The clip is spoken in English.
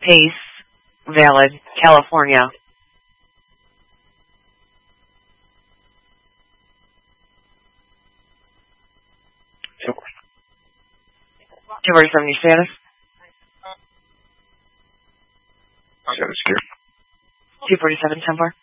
Pace, Valid, California. Temporary 70 status. Status clear. 247, 10-4.